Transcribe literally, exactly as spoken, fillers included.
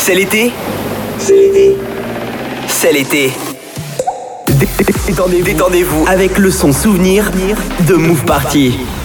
C'est l'été. C'est l'été. C'est l'été. Détendez-vous. Détendez-vous avec le son souvenir de Move Party.